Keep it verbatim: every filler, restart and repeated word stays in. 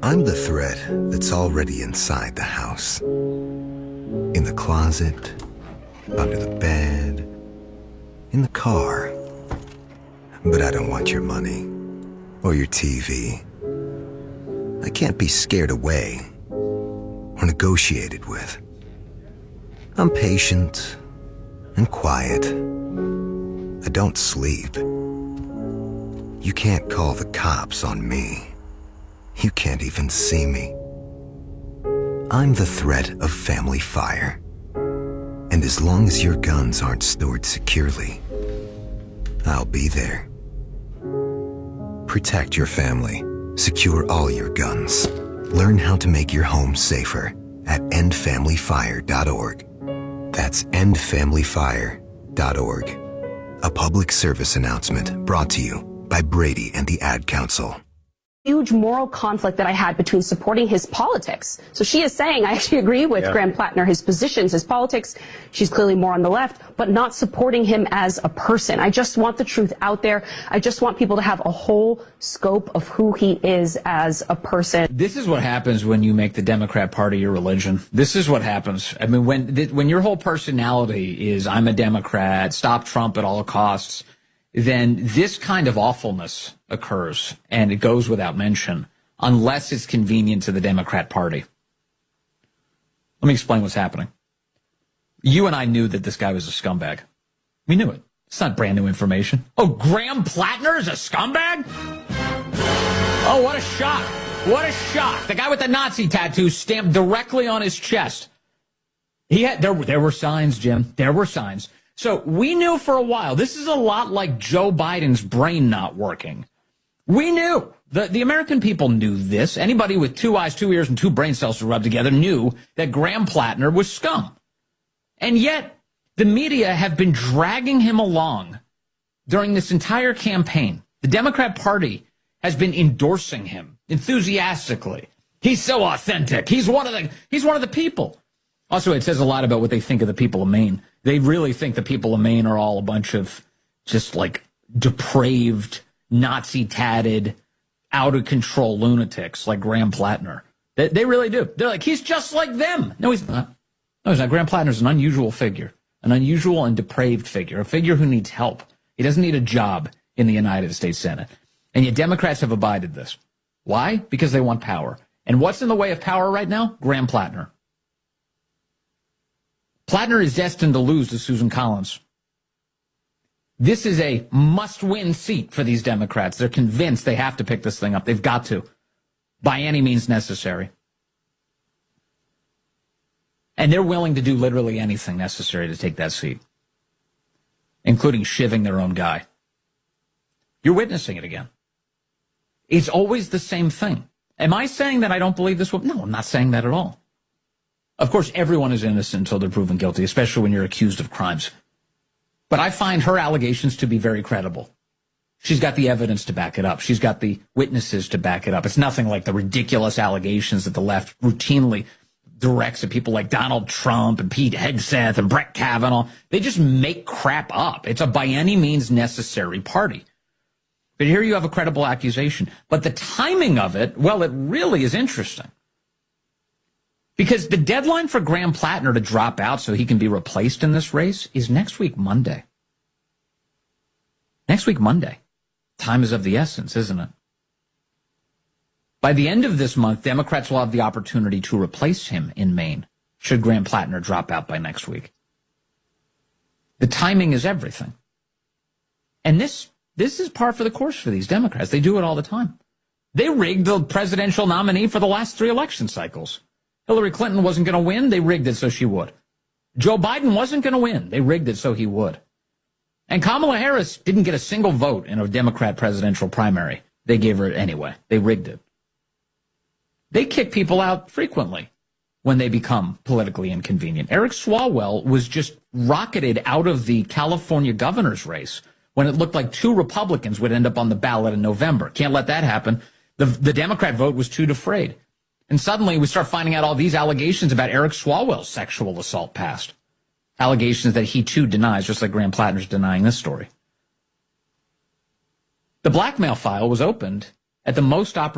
I'm the thread that's already inside the house. In the closet, under the bed, in the car. But I don't want your money or your T V. I can't be scared away or negotiated with. I'm patient and quiet. I don't sleep. You can't call the cops on me. You can't even see me. I'm the threat of family fire. And as long as your guns aren't stored securely, I'll be there. Protect your family. Secure all your guns. Learn how to make your home safer at end family fire dot org. That's end family fire dot org. A public service announcement brought to you by Brady and the Ad Council. Huge moral conflict that I had between supporting his politics. So she is saying, I actually agree with yeah. Graham Plattner, his positions, his politics. She's clearly more on the left, but not supporting him as a person. I just want the truth out there. I just want people to have a whole scope of who he is as a person. This is what happens when you make the Democrat Party your religion. This is what happens. I mean, when, when your whole personality is, I'm a Democrat, stop Trump at all costs, then this kind of awfulness occurs, and it goes without mention, unless it's convenient to the Democrat Party. Let me explain what's happening. You and I knew that this guy was a scumbag. We knew it. It's not brand new information. Oh, Graham Plattner is a scumbag? Oh, what a shock. What a shock. The guy with the Nazi tattoo stamped directly on his chest. He had, there, there were signs, Jim. There were signs. So we knew for a while, this is a lot like Joe Biden's brain not working. We knew. The, the American people knew this. Anybody with two eyes, two ears, and two brain cells to rub together knew that Graham Plattner was scum. And yet, the media have been dragging him along during this entire campaign. The Democrat Party has been endorsing him enthusiastically. He's so authentic. He's one of the, he's one of the people. Also, it says a lot about what they think of the people of Maine. They really think the people of Maine are all a bunch of just like depraved, Nazi-tatted, out-of-control lunatics like Graham Plattner. They, they really do. They're like, he's just like them. No, he's not. No, he's not. Graham Plattner's an unusual figure, an unusual and depraved figure, a figure who needs help. He doesn't need a job in the United States Senate. And yet Democrats have abided this. Why? Because they want power. And what's in the way of power right now? Graham Plattner. Plattner is destined to lose to Susan Collins. This is a must-win seat for these Democrats. They're convinced they have to pick this thing up. They've got to, by any means necessary. And they're willing to do literally anything necessary to take that seat, including shivving their own guy. You're witnessing it again. It's always the same thing. Am I saying that I don't believe this? No, I'm not saying that at all. Of course, everyone is innocent until they're proven guilty, especially when you're accused of crimes. But I find her allegations to be very credible. She's got the evidence to back it up. She's got the witnesses to back it up. It's nothing like the ridiculous allegations that the left routinely directs at people like Donald Trump and Pete Hegseth and Brett Kavanaugh. They just make crap up. It's a by any means necessary party. But here you have a credible accusation. But the timing of it, well, it really is interesting. Because the deadline for Graham Plattner to drop out so he can be replaced in this race is next week, Monday. Next week, Monday. Time is of the essence, isn't it? By the end of this month, Democrats will have the opportunity to replace him in Maine, should Graham Plattner drop out by next week. The timing is everything. And this, this is par for the course for these Democrats. They do it all the time. They rigged the presidential nominee for the last three election cycles. Hillary Clinton wasn't going to win. They rigged it so she would. Joe Biden wasn't going to win. They rigged it so he would. And Kamala Harris didn't get a single vote in a Democrat presidential primary. They gave her it anyway. They rigged it. They kick people out frequently when they become politically inconvenient. Eric Swalwell was just rocketed out of the California governor's race when it looked like two Republicans would end up on the ballot in November. Can't let that happen. The, the Democrat vote was too defrayed. And suddenly we start finding out all these allegations about Eric Swalwell's sexual assault past. Allegations that he too denies, just like Graham Plattner's denying this story. The blackmail file was opened at the most opportune